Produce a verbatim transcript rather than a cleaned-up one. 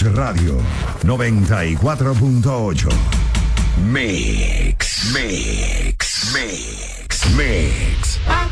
Radio noventa y cuatro punto ocho. Mix, mix, mix, mix.